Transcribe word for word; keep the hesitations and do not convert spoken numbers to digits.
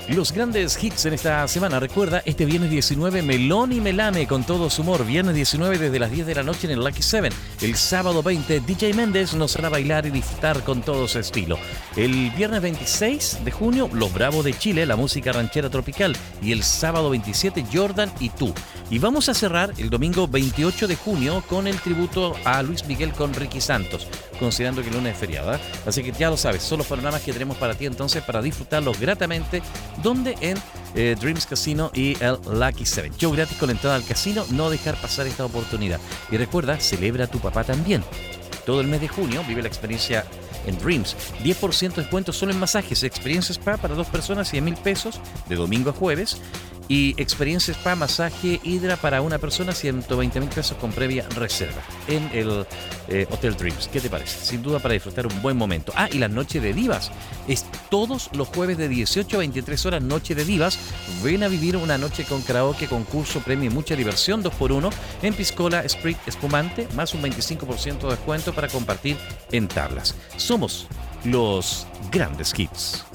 Los grandes hits en esta semana. Recuerda, este viernes diecinueve, Melón y Melame con todo su humor. Viernes diecinueve desde las diez de la noche en el Lucky Seven. El sábado veinte, D J Méndez nos hará bailar y disfrutar con todo su estilo. El viernes veintiséis de junio, Los Bravos de Chile, la música ranchera tropical. Y el sábado veintisiete, Jordan y tú. Y vamos a cerrar el domingo veintiocho de junio con el tributo a Luis Miguel con Ricky Santos, considerando que el lunes es feriado, ¿eh? Así que ya lo sabes, son los panoramas que tenemos para ti entonces para disfrutarlos gratamente. Donde en eh, Dreams Casino y el Lucky Seven. Show gratis con entrada al casino, no dejar pasar esta oportunidad. Y recuerda, celebra a tu papá también. Todo el mes de junio vive la experiencia en Dreams. diez por ciento de descuento solo en masajes. Experiencia Spa para dos personas, cien mil pesos, de domingo a jueves. Y Experiencia Spa, masaje Hydra para una persona, ciento veinte mil pesos con previa reserva en el eh, Hotel Dreams. ¿Qué te parece? Sin duda para disfrutar un buen momento. Ah, y la Noche de Divas. Es todos los jueves de dieciocho a veintitrés horas, Noche de Divas. Ven a vivir una noche con karaoke, concurso, premio y mucha diversión, dos por uno en piscola, sprit, espumante, más un veinticinco por ciento de descuento para compartir en tablas. Somos los grandes hits.